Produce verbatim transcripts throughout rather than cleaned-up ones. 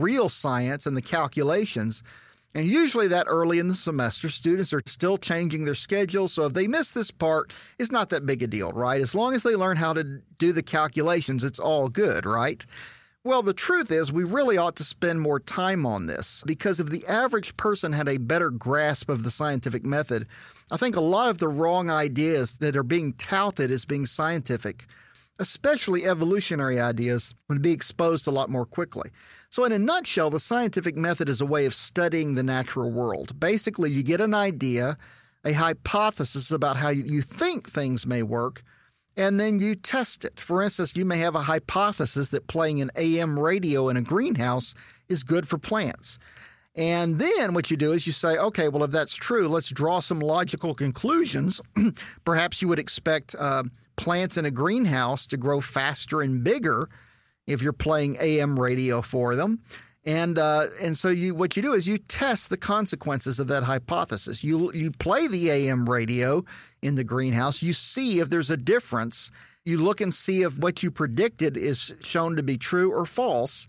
real science and the calculations. And usually that early in the semester, students are still changing their schedule. So if they miss this part, it's not that big a deal, right? As long as they learn how to do the calculations, it's all good, right? Well, the truth is we really ought to spend more time on this, because if the average person had a better grasp of the scientific method, I think a lot of the wrong ideas that are being touted as being scientific, especially evolutionary ideas, would be exposed a lot more quickly. So in a nutshell, the scientific method is a way of studying the natural world. Basically, you get an idea, a hypothesis about how you think things may work, and then you test it. For instance, you may have a hypothesis that playing an A M radio in a greenhouse is good for plants. And then what you do is you say, okay, well, if that's true, let's draw some logical conclusions. Perhaps you would expect uh, plants in a greenhouse to grow faster and bigger if you're playing A M radio for them. And uh, and so you what you do is you test the consequences of that hypothesis. You you play the A M radio in the greenhouse. You see if there's a difference. You look and see if what you predicted is shown to be true or false.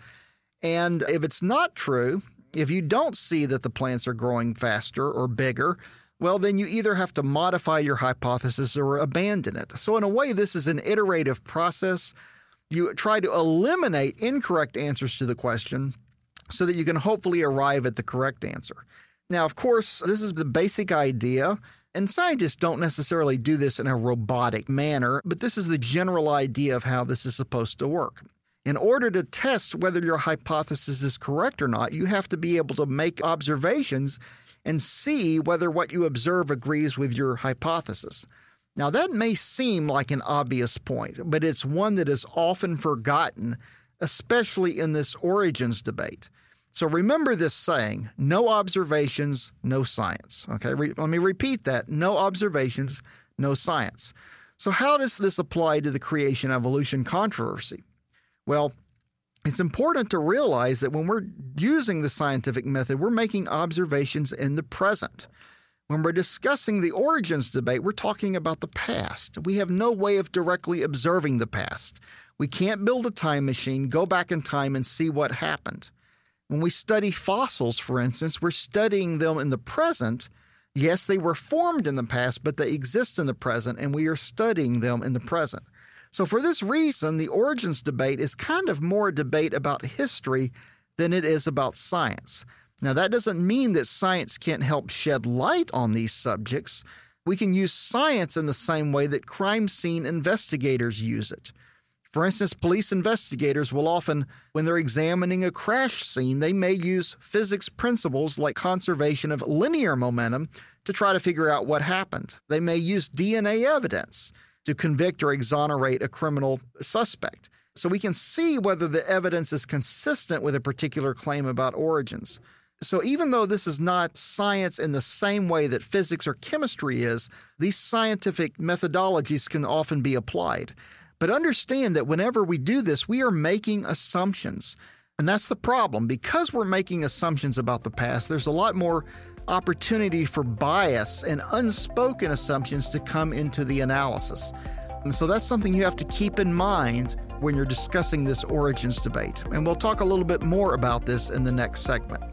And if it's not true, if you don't see that the plants are growing faster or bigger, well, then you either have to modify your hypothesis or abandon it. So in a way, this is an iterative process. You try to eliminate incorrect answers to the question so that you can hopefully arrive at the correct answer. Now, of course, this is the basic idea, and scientists don't necessarily do this in a robotic manner, but this is the general idea of how this is supposed to work. In order to test whether your hypothesis is correct or not, you have to be able to make observations and see whether what you observe agrees with your hypothesis. Now, that may seem like an obvious point, but it's one that is often forgotten, especially in this origins debate. So remember this saying, no observations, no science. Okay, Re- let me repeat that. No observations, no science. So how does this apply to the creation-evolution controversy? Well, it's important to realize that when we're using the scientific method, we're making observations in the present. When we're discussing the origins debate, we're talking about the past. We have no way of directly observing the past. We can't build a time machine, go back in time, and see what happened. When we study fossils, for instance, we're studying them in the present. Yes, they were formed in the past, but they exist in the present, and we are studying them in the present. So for this reason, the origins debate is kind of more a debate about history than it is about science. Now, that doesn't mean that science can't help shed light on these subjects. We can use science in the same way that crime scene investigators use it. For instance, police investigators will often, when they're examining a crash scene, they may use physics principles like conservation of linear momentum to try to figure out what happened. They may use D N A evidence to convict or exonerate a criminal suspect. So we can see whether the evidence is consistent with a particular claim about origins. So even though this is not science in the same way that physics or chemistry is, these scientific methodologies can often be applied. But understand that whenever we do this, we are making assumptions. And that's the problem. Because we're making assumptions about the past, there's a lot more opportunity for bias and unspoken assumptions to come into the analysis. And so that's something you have to keep in mind when you're discussing this origins debate. And we'll talk a little bit more about this in the next segment.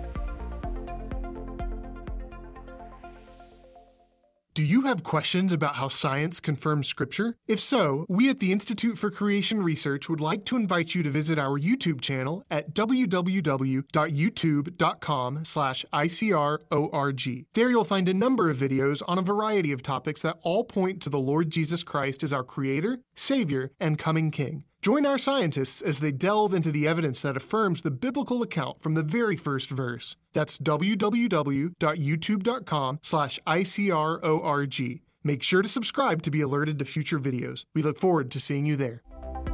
Do you have questions about how science confirms Scripture? If so, we at the Institute for Creation Research would like to invite you to visit our YouTube channel at w w w dot youtube dot com slash I C R O R G. There you'll find a number of videos on a variety of topics that all point to the Lord Jesus Christ as our Creator, Savior, and coming King. Join our scientists as they delve into the evidence that affirms the biblical account from the very first verse. That's w w w dot youtube dot com slash I C R O R G. Make sure to subscribe to be alerted to future videos. We look forward to seeing you there.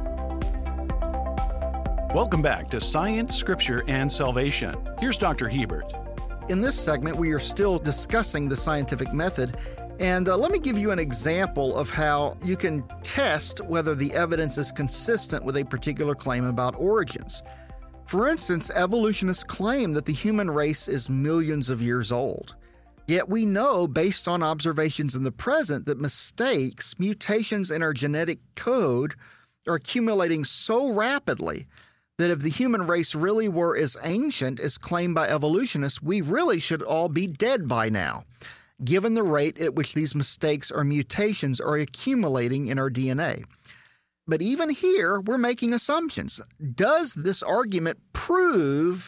Welcome back to Science, Scripture, and Salvation. Here's Doctor Hebert. In this segment, we are still discussing the scientific method. And uh, let me give you an example of how you can test whether the evidence is consistent with a particular claim about origins. For instance, evolutionists claim that the human race is millions of years old. Yet we know, based on observations in the present, that mistakes, mutations in our genetic code, are accumulating so rapidly that if the human race really were as ancient as claimed by evolutionists, we really should all be dead by now, given the rate at which these mistakes or mutations are accumulating in our D N A. But even here, we're making assumptions. Does this argument prove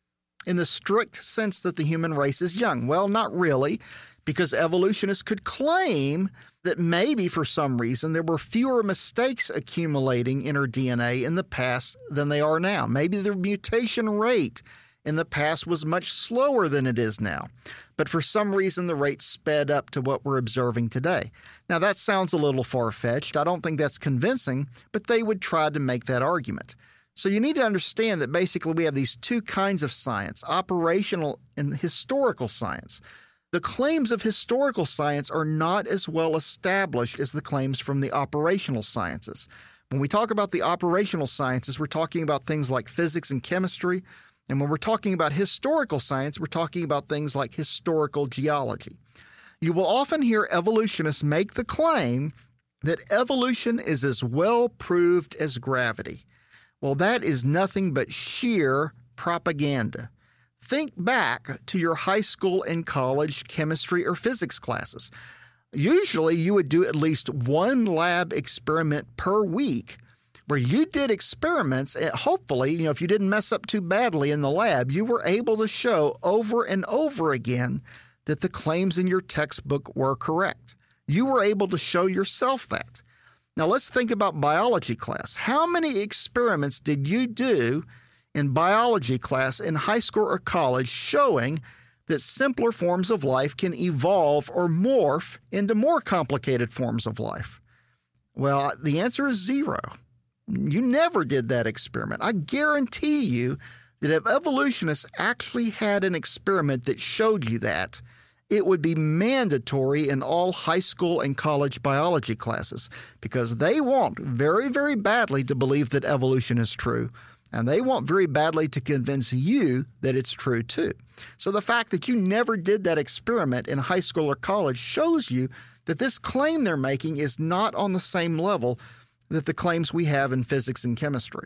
in the strict sense that the human race is young? Well, not really, because evolutionists could claim that maybe for some reason there were fewer mistakes accumulating in our D N A in the past than they are now. Maybe the mutation rate in the past was much slower than it is now, but for some reason the rate sped up to what we're observing today. Now that sounds a little far-fetched. I don't think that's convincing, but they would try to make that argument. So you need to understand that basically we have these two kinds of science, operational and historical science. The claims of historical science are not as well established as the claims from the operational sciences. When we talk about the operational sciences, we're talking about things like physics and chemistry. And when we're talking about historical science, we're talking about things like historical geology. You will often hear evolutionists make the claim that evolution is as well proved as gravity. Well, that is nothing but sheer propaganda. Think back to your high school and college chemistry or physics classes. Usually you would do at least one lab experiment per week where you did experiments, and hopefully, you know, if you didn't mess up too badly in the lab, you were able to show over and over again that the claims in your textbook were correct. You were able to show yourself that. Now let's think about biology class. How many experiments did you do in biology class in high school or college showing that simpler forms of life can evolve or morph into more complicated forms of life? Well, the answer is zero. You never did that experiment. I guarantee you that if evolutionists actually had an experiment that showed you that, it would be mandatory in all high school and college biology classes because they want very, very badly to believe that evolution is true, and they want very badly to convince you that it's true too. So the fact that you never did that experiment in high school or college shows you that this claim they're making is not on the same level that the claims we have in physics and chemistry.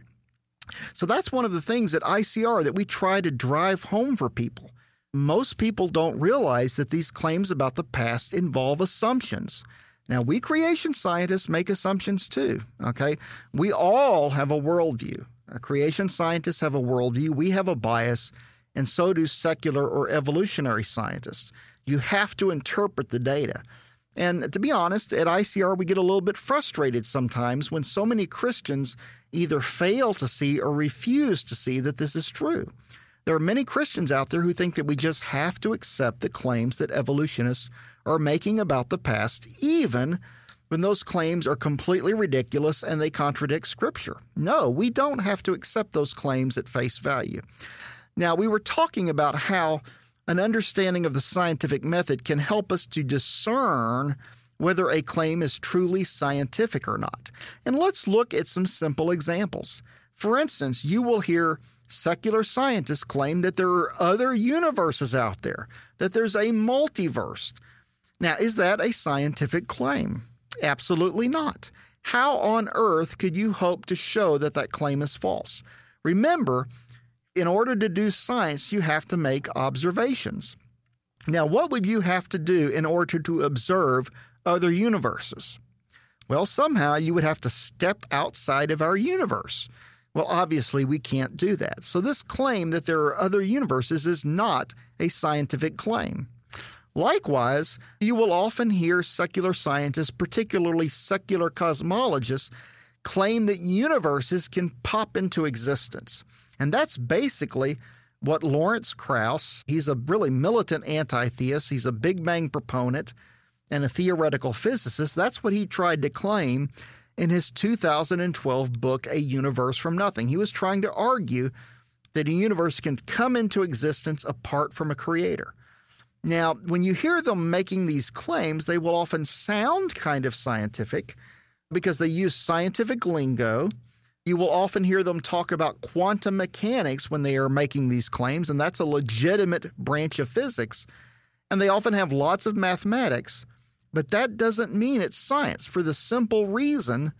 So that's one of the things at I C R that we try to drive home for people. Most people don't realize that these claims about the past involve assumptions. Now, we creation scientists make assumptions too, okay? We all have a worldview. Creation scientists have a worldview. We have a bias, and so do secular or evolutionary scientists. You have to interpret the data. And to be honest, at I C R, we get a little bit frustrated sometimes when so many Christians either fail to see or refuse to see that this is true. There are many Christians out there who think that we just have to accept the claims that evolutionists are making about the past, even when those claims are completely ridiculous and they contradict Scripture. No, we don't have to accept those claims at face value. Now, we were talking about how an understanding of the scientific method can help us to discern whether a claim is truly scientific or not. And let's look at some simple examples. For instance, you will hear secular scientists claim that there are other universes out there, that there's a multiverse. Now, is that a scientific claim? Absolutely not. How on earth could you hope to show that that claim is false? Remember, in order to do science, you have to make observations. Now, what would you have to do in order to observe other universes? Well, somehow you would have to step outside of our universe. Well, obviously, we can't do that. So this claim that there are other universes is not a scientific claim. Likewise, you will often hear secular scientists, particularly secular cosmologists, claim that universes can pop into existence. And that's basically what Lawrence Krauss, he's a really militant anti-theist, he's a Big Bang proponent and a theoretical physicist. That's what he tried to claim in his two thousand twelve book, A Universe from Nothing. He was trying to argue that a universe can come into existence apart from a creator. Now, when you hear them making these claims, they will often sound kind of scientific because they use scientific lingo. You will often hear them talk about quantum mechanics when they are making these claims, and that's a legitimate branch of physics. And they often have lots of mathematics, but that doesn't mean it's science for the simple reason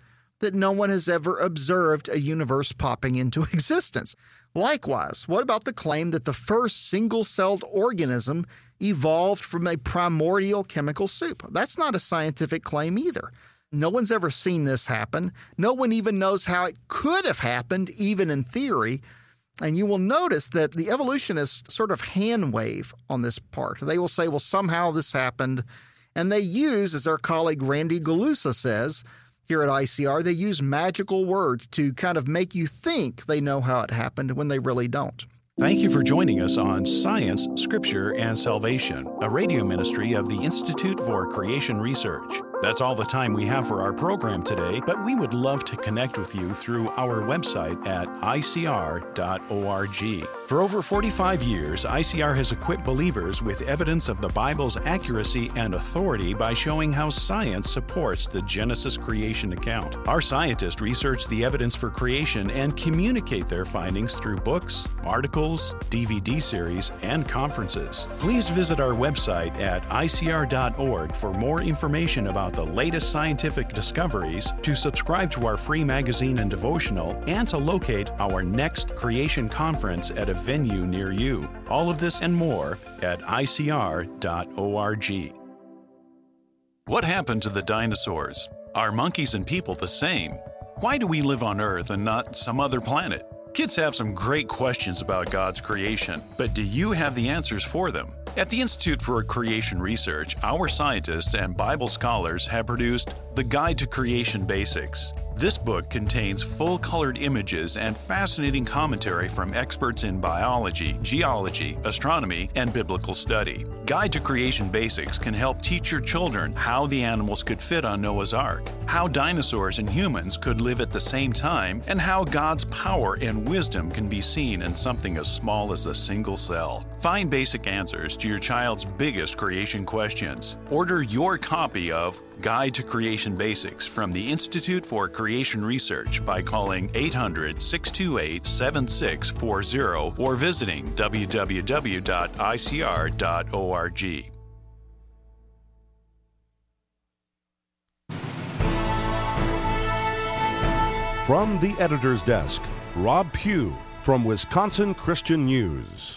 that no one has ever observed a universe popping into existence. Likewise, what about the claim that the first single-celled organism evolved from a primordial chemical soup? That's not a scientific claim either. No one's ever seen this happen. No one even knows how it could have happened, even in theory. And you will notice that the evolutionists sort of hand wave on this part. They will say, well, somehow this happened. And they use, as our colleague Randy Galusa says, here at I C R, they use magical words to kind of make you think they know how it happened when they really don't. Thank you for joining us on Science, Scripture, and Salvation, a radio ministry of the Institute for Creation Research. That's all the time we have for our program today, but we would love to connect with you through our website at I C R dot org. For over forty-five years, I C R has equipped believers with evidence of the Bible's accuracy and authority by showing how science supports the Genesis creation account. Our scientists research the evidence for creation and communicate their findings through books, articles, D V D series, and conferences. Please visit our website at I C R dot org for more information about the latest scientific discoveries, to subscribe to our free magazine and devotional, and to locate our next creation conference at a venue near you. All of this and more at I C R dot org. What happened to the dinosaurs? Are monkeys and people the same? Why do we live on Earth and not some other planet? Kids have some great questions about God's creation, but do you have the answers for them? At the Institute for Creation Research, our scientists and Bible scholars have produced The Guide to Creation Basics. This book contains full-colored images and fascinating commentary from experts in biology, geology, astronomy, and biblical study. Guide to Creation Basics can help teach your children how the animals could fit on Noah's Ark, how dinosaurs and humans could live at the same time, and how God's power and wisdom can be seen in something as small as a single cell. Find basic answers to your child's biggest creation questions. Order your copy of Guide to Creation Basics from the Institute for Creation Research by calling eight hundred, six two eight, seven six four zero or visiting w w w dot I C R dot org. From the editor's desk, Rob Pugh from Wisconsin Christian News.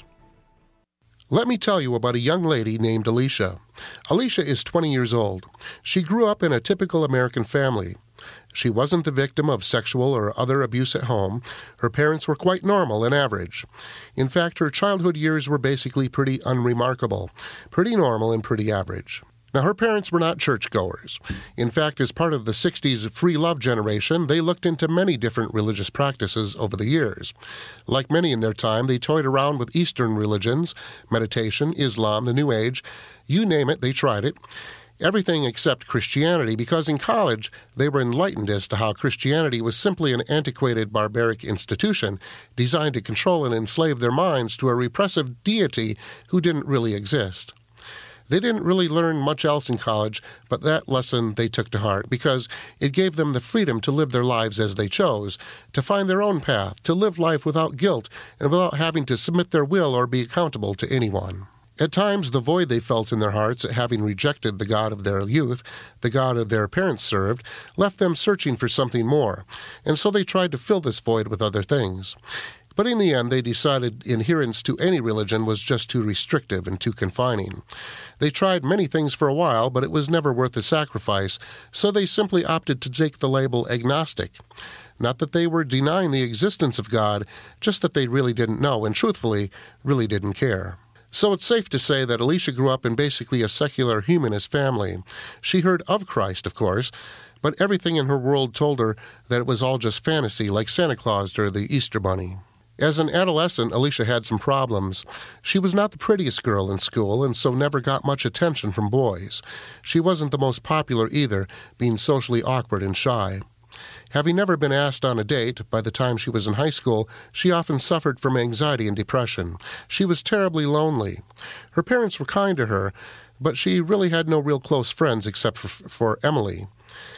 Let me tell you about a young lady named Alicia. Alicia is twenty years old. She grew up in a typical American family. She wasn't the victim of sexual or other abuse at home. Her parents were quite normal and average. In fact, her childhood years were basically pretty unremarkable, pretty normal and pretty average. Now, her parents were not churchgoers. In fact, as part of the sixties free love generation, they looked into many different religious practices over the years. Like many in their time, they toyed around with Eastern religions, meditation, Islam, the New Age. You name it, they tried it. Everything except Christianity, because in college they were enlightened as to how Christianity was simply an antiquated barbaric institution designed to control and enslave their minds to a repressive deity who didn't really exist. They didn't really learn much else in college, but that lesson they took to heart because it gave them the freedom to live their lives as they chose, to find their own path, to live life without guilt and without having to submit their will or be accountable to anyone. At times, the void they felt in their hearts at having rejected the God of their youth, the God of their parents served, left them searching for something more, and so they tried to fill this void with other things. But in the end, they decided adherence to any religion was just too restrictive and too confining. They tried many things for a while, but it was never worth the sacrifice, so they simply opted to take the label agnostic. Not that they were denying the existence of God, just that they really didn't know and, truthfully, really didn't care. So it's safe to say that Alicia grew up in basically a secular humanist family. She heard of Christ, of course, but everything in her world told her that it was all just fantasy, like Santa Claus or the Easter Bunny. As an adolescent, Alicia had some problems. She was not the prettiest girl in school and so never got much attention from boys. She wasn't the most popular either, being socially awkward and shy. Having never been asked on a date, by the time she was in high school, she often suffered from anxiety and depression. She was terribly lonely. Her parents were kind to her, but she really had no real close friends except for, for Emily.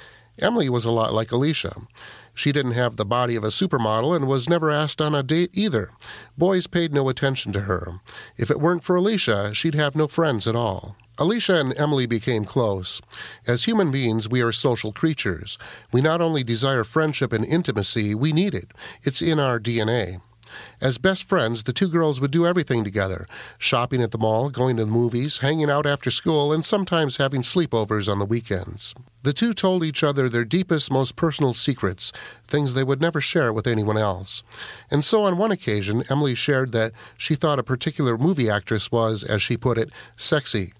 Emily was a lot like Alicia. She didn't have the body of a supermodel and was never asked on a date either. Boys paid no attention to her. If it weren't for Alicia, she'd have no friends at all. Alicia and Emily became close. As human beings, we are social creatures. We not only desire friendship and intimacy, we need it. It's in our D N A. As best friends, the two girls would do everything together, shopping at the mall, going to the movies, hanging out after school, and sometimes having sleepovers on the weekends. The two told each other their deepest, most personal secrets, things they would never share with anyone else. And so on one occasion, Emily shared that she thought a particular movie actress was, as she put it, sexy.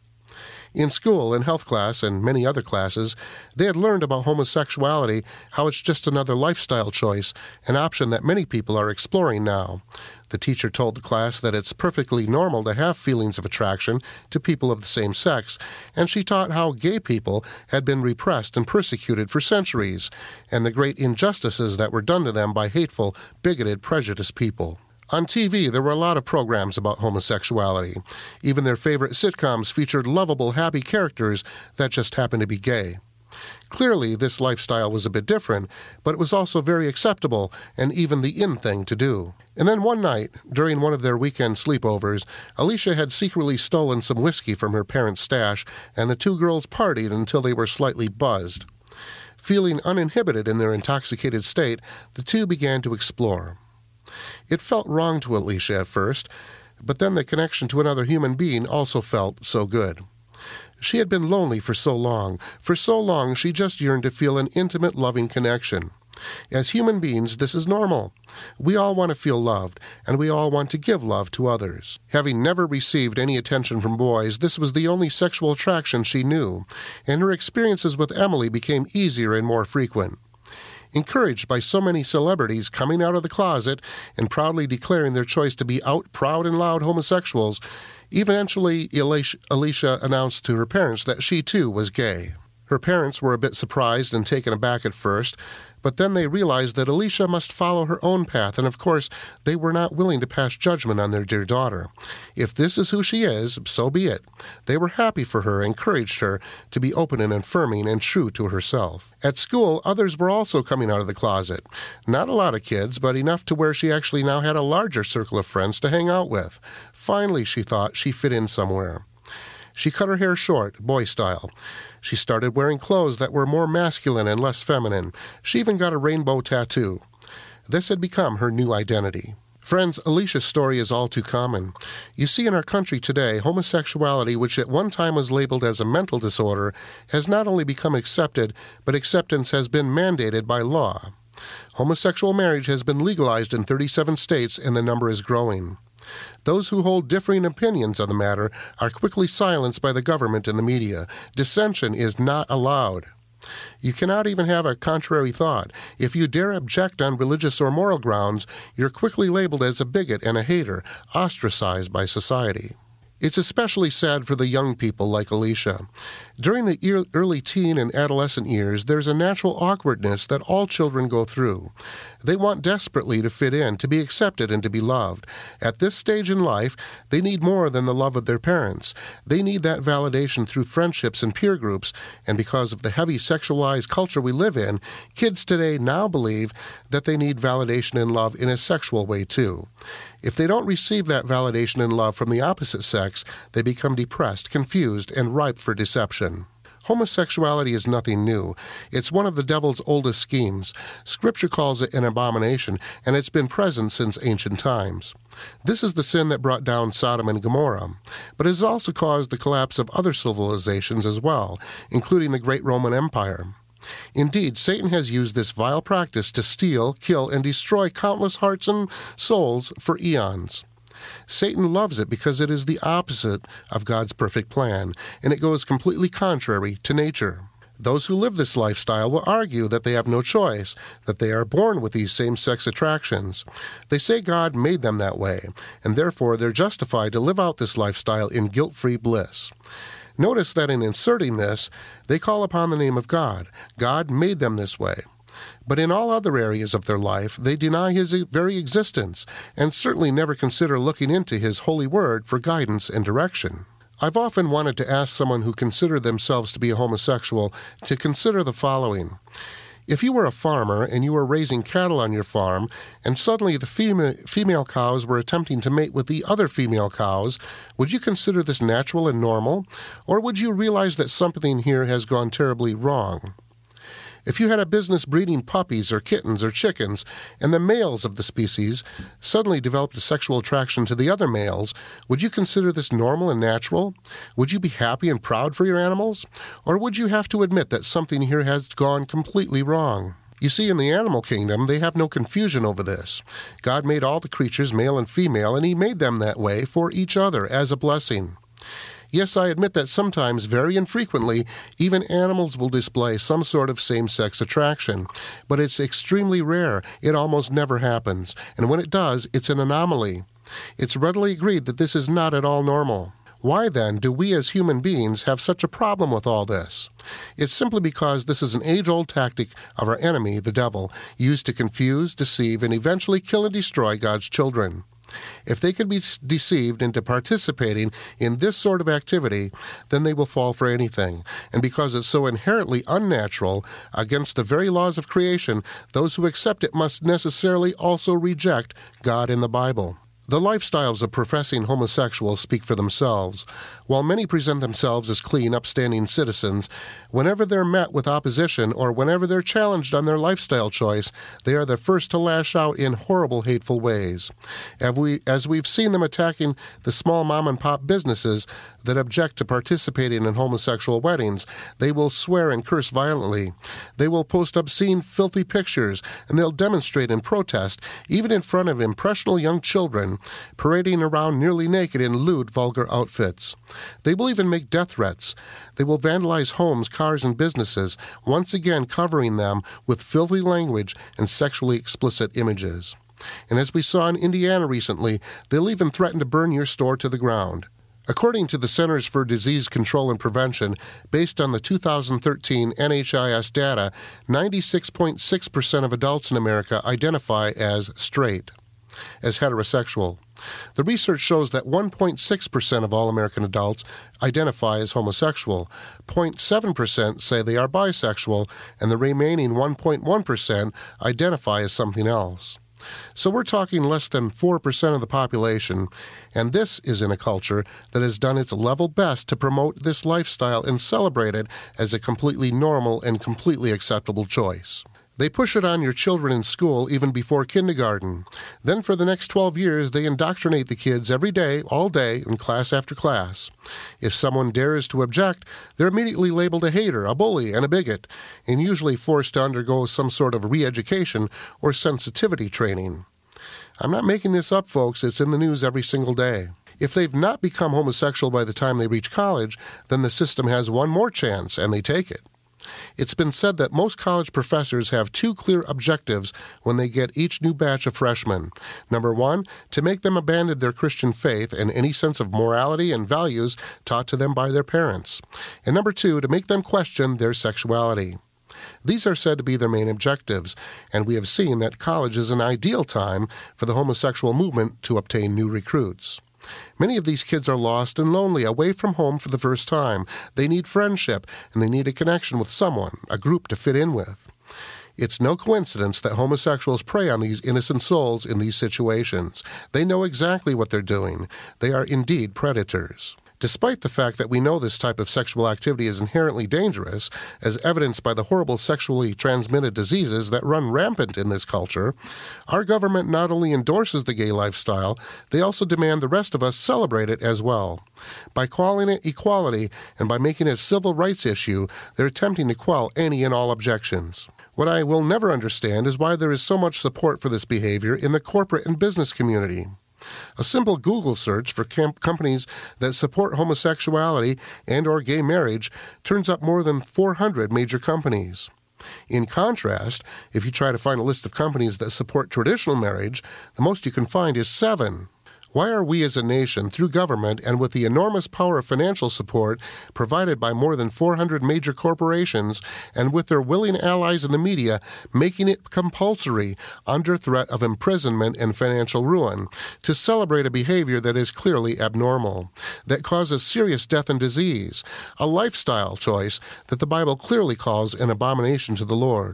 In school, in health class, and many other classes, they had learned about homosexuality, how it's just another lifestyle choice, an option that many people are exploring now. The teacher told the class that it's perfectly normal to have feelings of attraction to people of the same sex, and she taught how gay people had been repressed and persecuted for centuries, and the great injustices that were done to them by hateful, bigoted, prejudiced people. On T V, there were a lot of programs about homosexuality. Even their favorite sitcoms featured lovable, happy characters that just happened to be gay. Clearly, this lifestyle was a bit different, but it was also very acceptable and even the in thing to do. And then one night, during one of their weekend sleepovers, Alicia had secretly stolen some whiskey from her parents' stash, and the two girls partied until they were slightly buzzed. Feeling uninhibited in their intoxicated state, the two began to explore. It felt wrong to Alicia at first, but then the connection to another human being also felt so good. She had been lonely for so long. For so long, she just yearned to feel an intimate, loving connection. As human beings, this is normal. We all want to feel loved, and we all want to give love to others. Having never received any attention from boys, this was the only sexual attraction she knew, and her experiences with Emily became easier and more frequent. Encouraged by so many celebrities coming out of the closet and proudly declaring their choice to be out proud and loud homosexuals, eventually Alicia announced to her parents that she too was gay. Her parents were a bit surprised and taken aback at first, but then they realized that Alicia must follow her own path, and of course they were not willing to pass judgment on their dear daughter. If this is who she is, so be it. They were happy for her, encouraged her to be open and affirming and true to herself. At school, others were also coming out of the closet. Not a lot of kids, but enough to where she actually now had a larger circle of friends to hang out with. Finally, she thought, she fit in somewhere. She cut her hair short, boy style. She started wearing clothes that were more masculine and less feminine. She even got a rainbow tattoo. This had become her new identity. Friends, Alicia's story is all too common. You see, in our country today, homosexuality, which at one time was labeled as a mental disorder, has not only become accepted, but acceptance has been mandated by law. Homosexual marriage has been legalized in thirty-seven states, and the number is growing. Those who hold differing opinions on the matter are quickly silenced by the government and the media. Dissension is not allowed. You cannot even have a contrary thought. If you dare object on religious or moral grounds, you're quickly labeled as a bigot and a hater, ostracized by society. It's especially sad for the young people like Alicia. During the early teen and adolescent years, there's a natural awkwardness that all children go through. They want desperately to fit in, to be accepted, and to be loved. At this stage in life, they need more than the love of their parents. They need that validation through friendships and peer groups, and because of the heavy sexualized culture we live in, kids today now believe that they need validation and love in a sexual way too. If they don't receive that validation and love from the opposite sex, they become depressed, confused, and ripe for deception. Homosexuality is nothing new. It's one of the devil's oldest schemes. Scripture calls it an abomination, and it's been present since ancient times. This is the sin that brought down Sodom and Gomorrah, but it has also caused the collapse of other civilizations as well, including the great Roman Empire. Indeed, Satan has used this vile practice to steal, kill, and destroy countless hearts and souls for eons. Satan loves it because it is the opposite of God's perfect plan, and it goes completely contrary to nature. Those who live this lifestyle will argue that they have no choice, that they are born with these same-sex attractions. They say God made them that way, and therefore they're justified to live out this lifestyle in guilt-free bliss. Notice that in inserting this, they call upon the name of God. God made them this way. But in all other areas of their life, they deny His very existence, and certainly never consider looking into His holy word for guidance and direction. I've often wanted to ask someone who considered themselves to be a homosexual to consider the following. If you were a farmer and you were raising cattle on your farm, and suddenly the female, female cows were attempting to mate with the other female cows, would you consider this natural and normal, or would you realize that something here has gone terribly wrong? If you had a business breeding puppies or kittens or chickens, and the males of the species suddenly developed a sexual attraction to the other males, would you consider this normal and natural? Would you be happy and proud for your animals? Or would you have to admit that something here has gone completely wrong? You see, in the animal kingdom, they have no confusion over this. God made all the creatures, male and female, and He made them that way for each other as a blessing. Yes, I admit that sometimes, very infrequently, even animals will display some sort of same-sex attraction. But it's extremely rare. It almost never happens. And when it does, it's an anomaly. It's readily agreed that this is not at all normal. Why, then, do we as human beings have such a problem with all this? It's simply because this is an age-old tactic of our enemy, the devil, used to confuse, deceive, and eventually kill and destroy God's children. If they can be deceived into participating in this sort of activity, then they will fall for anything. And because it's so inherently unnatural, against the very laws of creation, those who accept it must necessarily also reject God in the Bible. The lifestyles of professing homosexuals speak for themselves. While many present themselves as clean, upstanding citizens, whenever they're met with opposition or whenever they're challenged on their lifestyle choice, they are the first to lash out in horrible, hateful ways. As, we, as we've seen them attacking the small mom-and-pop businesses that object to participating in homosexual weddings, they will swear and curse violently. They will post obscene, filthy pictures, and they'll demonstrate and protest, even in front of impressionable young children, parading around nearly naked in lewd, vulgar outfits. They will even make death threats. They will vandalize homes, cars, and businesses, once again covering them with filthy language and sexually explicit images. And as we saw in Indiana recently, they'll even threaten to burn your store to the ground. According to the Centers for Disease Control and Prevention, based on the two thousand thirteen N H I S data, ninety-six point six percent of adults in America identify as straight, as heterosexual. The research shows that one point six percent of all American adults identify as homosexual, zero point seven percent say they are bisexual, and the remaining one point one percent identify as something else. So we're talking less than four percent of the population, and this is in a culture that has done its level best to promote this lifestyle and celebrate it as a completely normal and completely acceptable choice. They push it on your children in school even before kindergarten. Then for the next twelve years, they indoctrinate the kids every day, all day, in class after class. If someone dares to object, they're immediately labeled a hater, a bully, and a bigot, and usually forced to undergo some sort of re-education or sensitivity training. I'm not making this up, folks. It's in the news every single day. If they've not become homosexual by the time they reach college, then the system has one more chance, and they take it. It's been said that most college professors have two clear objectives when they get each new batch of freshmen. Number one, to make them abandon their Christian faith and any sense of morality and values taught to them by their parents. And number two, to make them question their sexuality. These are said to be their main objectives, and we have seen that college is an ideal time for the homosexual movement to obtain new recruits. Many of these kids are lost and lonely, away from home for the first time. They need friendship, and they need a connection with someone, a group to fit in with. It's no coincidence that homosexuals prey on these innocent souls in these situations. They know exactly what they're doing. They are indeed predators. Despite the fact that we know this type of sexual activity is inherently dangerous, as evidenced by the horrible sexually transmitted diseases that run rampant in this culture, our government not only endorses the gay lifestyle, they also demand the rest of us celebrate it as well. By calling it equality and by making it a civil rights issue, they're attempting to quell any and all objections. What I will never understand is why there is so much support for this behavior in the corporate and business community. A simple Google search for camp companies that support homosexuality and or gay marriage turns up more than four hundred major companies. In contrast, if you try to find a list of companies that support traditional marriage, the most you can find is seven. Why are we as a nation, through government and with the enormous power of financial support provided by more than four hundred major corporations and with their willing allies in the media, making it compulsory, under threat of imprisonment and financial ruin, to celebrate a behavior that is clearly abnormal, that causes serious death and disease, a lifestyle choice that the Bible clearly calls an abomination to the Lord?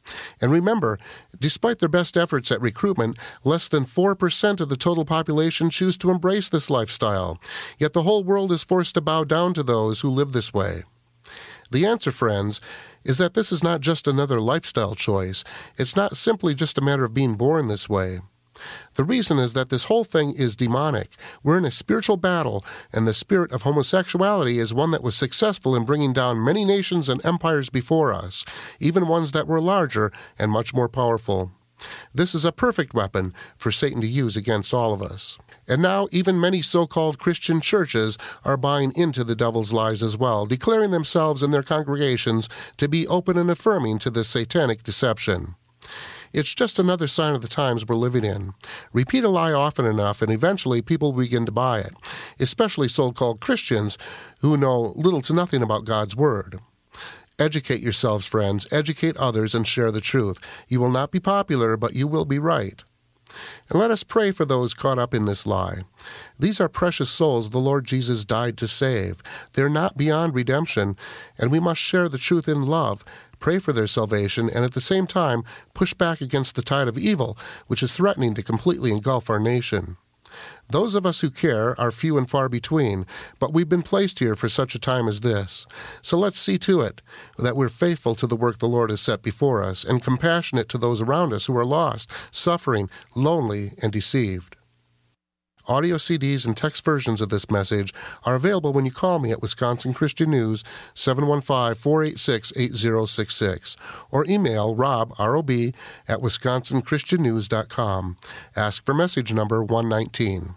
And remember, despite their best efforts at recruitment, less than four percent of the total population choose to embrace this lifestyle. Yet the whole world is forced to bow down to those who live this way. The answer, friends, is that this is not just another lifestyle choice. It's not simply just a matter of being born this way. The reason is that this whole thing is demonic. We're in a spiritual battle, and the spirit of homosexuality is one that was successful in bringing down many nations and empires before us, even ones that were larger and much more powerful. This is a perfect weapon for Satan to use against all of us. And now even many so-called Christian churches are buying into the devil's lies as well, declaring themselves and their congregations to be open and affirming to this satanic deception. It's just another sign of the times we're living in. Repeat a lie often enough, and eventually people begin to buy it, especially so-called Christians who know little to nothing about God's Word. Educate yourselves, friends. Educate others and share the truth. You will not be popular, but you will be right. And let us pray for those caught up in this lie. These are precious souls the Lord Jesus died to save. They're not beyond redemption, and we must share the truth in love, pray for their salvation, and at the same time push back against the tide of evil, which is threatening to completely engulf our nation. Those of us who care are few and far between, but we've been placed here for such a time as this. So let's see to it that we're faithful to the work the Lord has set before us and compassionate to those around us who are lost, suffering, lonely, and deceived. Audio C Ds and text versions of this message are available when you call me at Wisconsin Christian News, seven one five, four eight six, eight zero six six, or email rob, R O B, at wisconsin christian news dot com. Ask for message number one nineteen.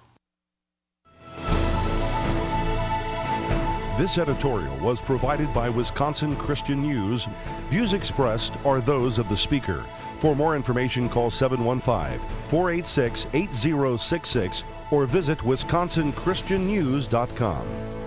This editorial was provided by Wisconsin Christian News. Views expressed are those of the speaker. For more information, call seven one five, four eight six, eight zero six six or visit wisconsin christian news dot com.